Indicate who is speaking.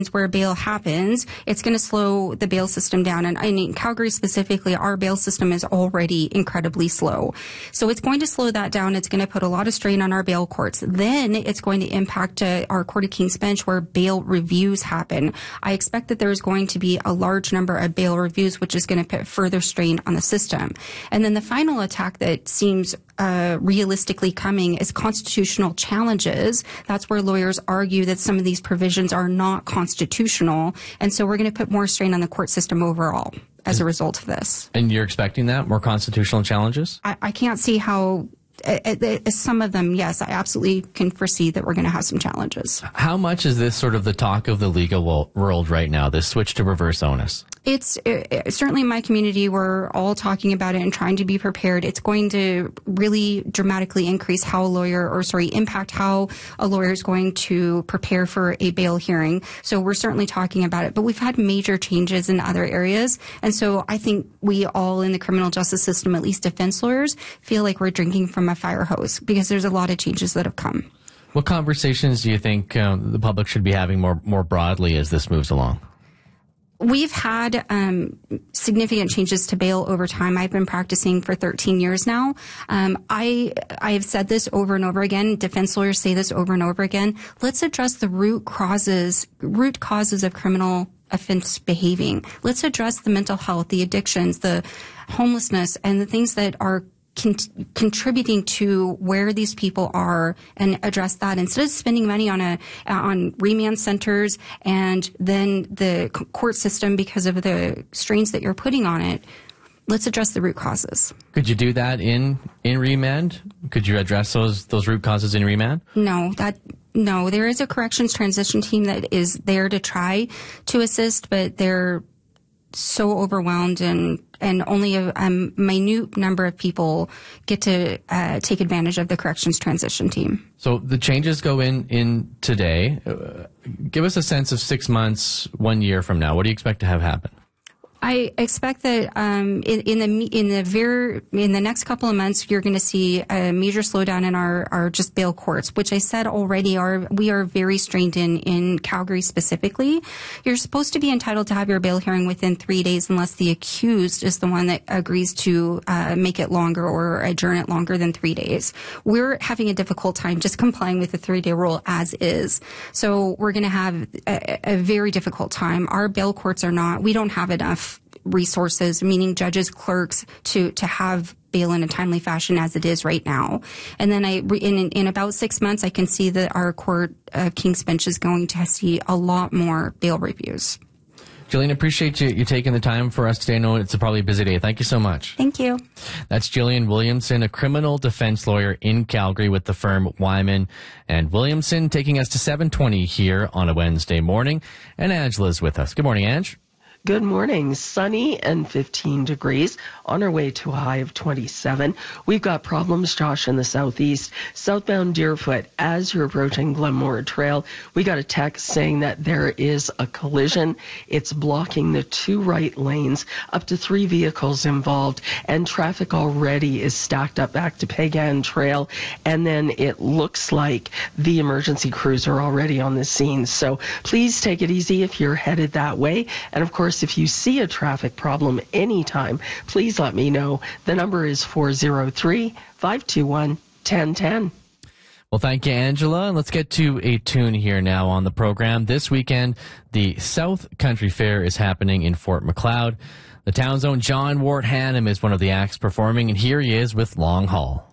Speaker 1: where bail happens, it's going to slow the bail system down. And in Calgary specifically, our bail system is already incredibly slow. So it's going to slow that down. It's going to put a lot of strain on our bail courts. Then it's going to impact our Court of King's Bench where bail reviews happen. I expect that there's going to be a large number of bail reviews, which is going to put further strain on the system. And then the final attack that seems realistically coming is constitutional challenges. That's where lawyers argue that some of these provisions are not constitutional, and so we're going to put more strain on the court system overall as a result of this.
Speaker 2: And you're expecting that, more constitutional challenges?
Speaker 1: I can't see how. Some of them, yes, I absolutely can foresee that we're going to have some challenges.
Speaker 2: How much is this sort of the talk of the legal world right now, this switch to reverse onus?
Speaker 1: It's certainly in my community, we're all talking about it and trying to be prepared. It's going to really dramatically increase impact how a lawyer is going to prepare for a bail hearing. So we're certainly talking about it, but we've had major changes in other areas. And so I think we all in the criminal justice system, at least defense lawyers, feel like we're drinking from a fire hose because there's a lot of changes that have come.
Speaker 2: What conversations do you think the public should be having more broadly as this moves along?
Speaker 1: We've had significant changes to bail over time. I've been practicing for 13 years now. I have said this over and over again. Defense lawyers say this over and over again. Let's address the root causes of criminal offense behaving. Let's address the mental health, the addictions, the homelessness, and the things that are contributing to where these people are, and address that instead of spending money on remand centers and then the court system because of the strains that you're putting on it. Let's address the root causes.
Speaker 2: Could you do that in remand? Could you address those root causes in remand?
Speaker 1: No, there is a corrections transition team that is there to try to assist, but they're so overwhelmed and only a minute number of people get to take advantage of the corrections transition team.
Speaker 2: So the changes go in today. Give us a sense of 6 months, 1 year from now. What do you expect to have happen?
Speaker 1: I expect that in the next couple of months, you're going to see a major slowdown in our just bail courts, which I said already we are very strained in Calgary specifically. You're supposed to be entitled to have your bail hearing within 3 days unless the accused is the one that agrees to make it longer or adjourn it longer than 3 days. We're having a difficult time just complying with the 3-day rule as is. So we're going to have a very difficult time. Our bail courts we don't have enough resources, meaning judges, clerks, to have bail in a timely fashion as it is right now. And then in about 6 months, I can see that our Court of King's Bench is going to see a lot more bail reviews.
Speaker 2: Jillian, appreciate you taking the time for us today. I know it's probably a busy day. Thank you so much.
Speaker 1: Thank you.
Speaker 2: That's Jillian Williamson, a criminal defense lawyer in Calgary with the firm Wyman and Williamson, taking us to 7:20 here on a Wednesday morning. And Angela's with us. Good morning, Ange.
Speaker 3: Good morning. Sunny and 15 degrees on our way to a high of 27. We've got problems, Josh, in the southeast. Southbound Deerfoot, as you're approaching Glenmore Trail, we got a text saying that there is a collision. It's blocking the 2 right lanes, up to 3 vehicles involved, and traffic already is stacked up back to Pagan Trail. And then it looks like the emergency crews are already on the scene. So please take it easy if you're headed that way. And of course, if you see a traffic problem anytime, please let me know. The number is 403-521-1010.
Speaker 2: Well, thank you, Angela. And let's get to a tune here now on the program. This weekend, the South Country Fair is happening in Fort Macleod. The town's own John Wart Hannam is one of the acts performing, and here he is with Long Haul.